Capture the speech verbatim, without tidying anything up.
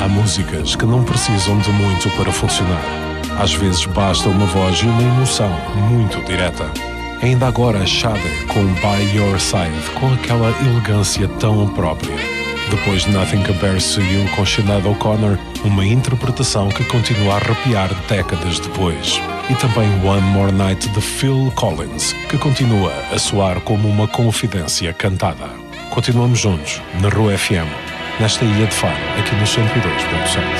Há músicas que não precisam de muito para funcionar. Às vezes basta uma voz e uma emoção muito direta. Ainda agora Sade com By Your Side, com aquela elegância tão própria. Depois Nothing Compares to You com Sinead O'Connor, uma interpretação que continua a arrepiar décadas depois. E também One More Night de Phil Collins, que continua a soar como uma confidência cantada. Continuamos juntos, na Rua F M, nesta Ilha de Faro, aqui no cento e dois ponto sete.